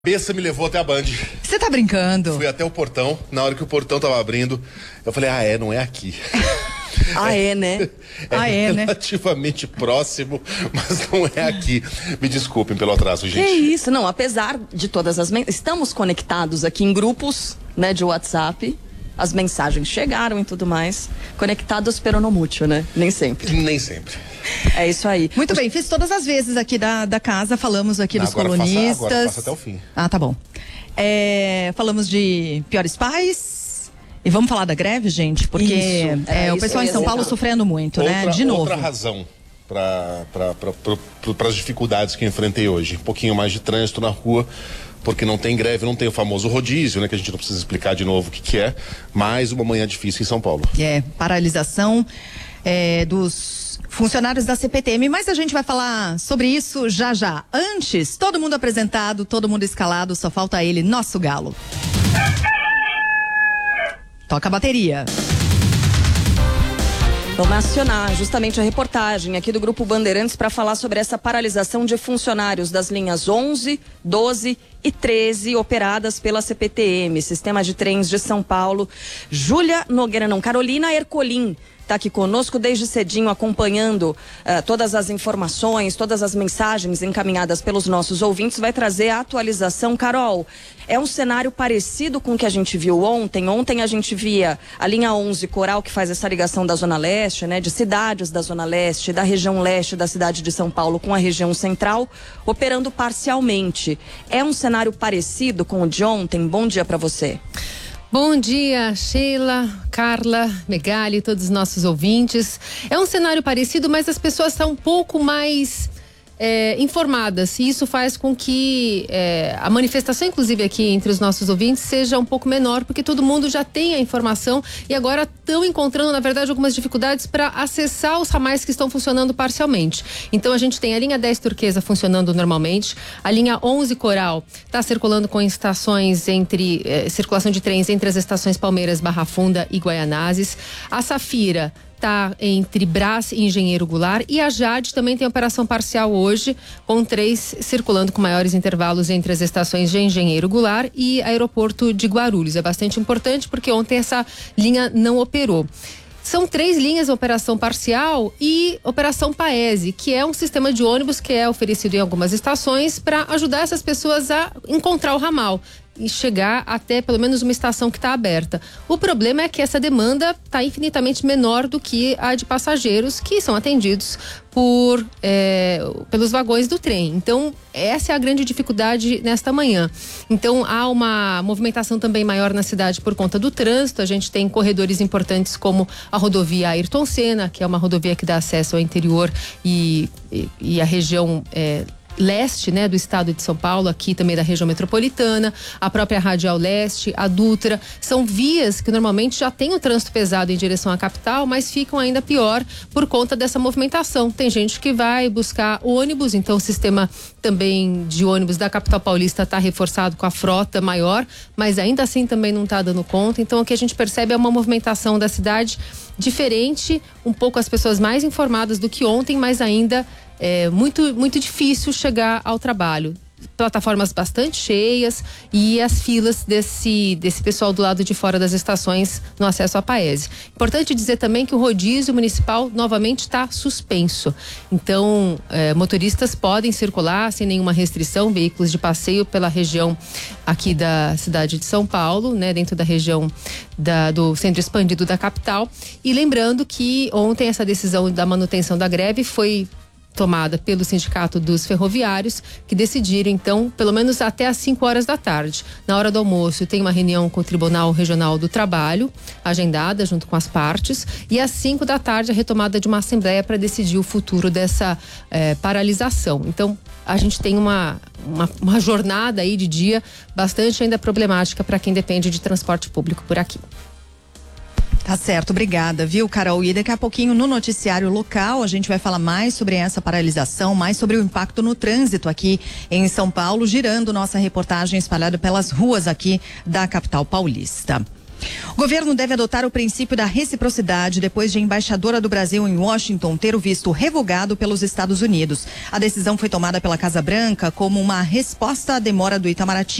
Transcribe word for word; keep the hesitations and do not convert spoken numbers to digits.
Cabeça me levou até a Band. Você tá brincando? Fui até o portão. Na hora que o portão tava abrindo, eu falei, ah é, não é aqui. Ah é, né? É ah é, né? relativamente próximo, mas não é aqui. Me desculpem pelo atraso, gente. Que isso, não, apesar de todas as mensagens, estamos conectados aqui em grupos, né, de WhatsApp. As mensagens chegaram e tudo mais. Conectados pero no mútil, né? Nem sempre. Nem sempre. É isso aí. Muito Os... bem, fiz todas as vezes aqui da, da casa, falamos aqui não, dos agora colunistas. Faça, agora passa até o fim. Ah, tá bom. É, falamos de piores pais. E vamos falar da greve, gente? Porque isso, é, é, o pessoal isso, em São é, Paulo exato. sofrendo muito, outra, né? De novo. Outra razão para as dificuldades que eu enfrentei hoje. Um pouquinho mais de trânsito na rua, porque não tem greve, não tem o famoso rodízio, né? Que a gente não precisa explicar de novo o que, que é. Mais uma manhã difícil em São Paulo. É, paralisação é, dos funcionários da C P T M, mas a gente vai falar sobre isso já já. Antes, todo mundo apresentado, todo mundo escalado, só falta ele, nosso galo. Toca a bateria. Vamos acionar justamente a reportagem aqui do Grupo Bandeirantes para falar sobre essa paralisação de funcionários das linhas onze, doze e treze operadas pela C P T M, Sistema de Trens de São Paulo. Júlia Nogueira, não, Carolina Ercolim está aqui conosco desde cedinho acompanhando uh, todas as informações, todas as mensagens encaminhadas pelos nossos ouvintes, vai trazer a atualização. Carol, é um cenário parecido com o que a gente viu ontem. Ontem a gente via a linha onze Coral, que faz essa ligação da Zona Leste, né, de cidades da Zona Leste, da região leste da cidade de São Paulo com a região central, operando parcialmente. É um cenário parecido com o de ontem? Bom dia para você. Bom dia, Sheila, Carla, Megali, todos os nossos ouvintes. É um cenário parecido, mas as pessoas estão um pouco mais é, informadas. E isso faz com que é, a manifestação, inclusive aqui entre os nossos ouvintes, seja um pouco menor, porque todo mundo já tem a informação e agora estão encontrando, na verdade, algumas dificuldades para acessar os ramais que estão funcionando parcialmente. Então a gente tem a linha dez Turquesa funcionando normalmente, a linha onze Coral está circulando com estações entre, eh, circulação de trens entre as estações Palmeiras, Barra Funda e Guaianazes. A Safira está entre Brás e Engenheiro Goulart, e a Jade também tem operação parcial hoje, com três circulando com maiores intervalos entre as estações de Engenheiro Goulart e Aeroporto de Guarulhos. É bastante importante porque ontem essa linha não operou. São três linhas de operação parcial e operação Paese, que é um sistema de ônibus que é oferecido em algumas estações para ajudar essas pessoas a encontrar o ramal e chegar até pelo menos uma estação que está aberta. O problema é que essa demanda está infinitamente menor do que a de passageiros que são atendidos por é, pelos vagões do trem. Então, essa é a grande dificuldade nesta manhã. Então, há uma movimentação também maior na cidade por conta do trânsito. A gente tem corredores importantes como a rodovia Ayrton Senna, que é uma rodovia que dá acesso ao interior e, e, e a região é, leste, né, do estado de São Paulo, aqui também da região metropolitana, a própria Radial Leste, a Dutra, são vias que normalmente já tem o trânsito pesado em direção à capital, mas ficam ainda pior por conta dessa movimentação. Tem gente que vai buscar ônibus, então o sistema também de ônibus da capital paulista está reforçado com a frota maior, mas ainda assim também não está dando conta. Então o que a gente percebe é uma movimentação da cidade diferente, um pouco as pessoas mais informadas do que ontem, mas ainda é muito, muito difícil chegar ao trabalho. Plataformas bastante cheias e as filas desse, desse pessoal do lado de fora das estações no acesso à Paese. Importante dizer também que o rodízio municipal novamente está suspenso. Então, eh, motoristas podem circular sem nenhuma restrição, veículos de passeio pela região aqui da cidade de São Paulo, né, dentro da região da, do centro expandido da capital. E lembrando que ontem essa decisão da manutenção da greve foi tomada pelo Sindicato dos Ferroviários, que decidiram, então, pelo menos até às cinco horas da tarde. Na hora do almoço, tem uma reunião com o Tribunal Regional do Trabalho, agendada junto com as partes, e às cinco da tarde a retomada de uma assembleia para decidir o futuro dessa eh, paralisação. Então, a gente tem uma, uma, uma jornada aí de dia bastante ainda problemática para quem depende de transporte público por aqui. Tá certo, obrigada, viu, Carol? E daqui a pouquinho no noticiário local a gente vai falar mais sobre essa paralisação, mais sobre o impacto no trânsito aqui em São Paulo, girando nossa reportagem espalhada pelas ruas aqui da capital paulista. O governo deve adotar o princípio da reciprocidade depois de a embaixadora do Brasil em Washington ter o visto revogado pelos Estados Unidos. A decisão foi tomada pela Casa Branca como uma resposta à demora do Itamaraty